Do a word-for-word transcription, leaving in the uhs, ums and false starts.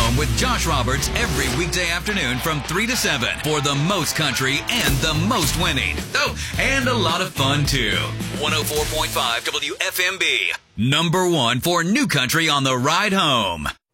Home with Josh Roberts every weekday afternoon from three to seven for the most country and the most winning. Oh, and a lot of fun, too. one oh four point five W F M B. Number one for new country on the ride home.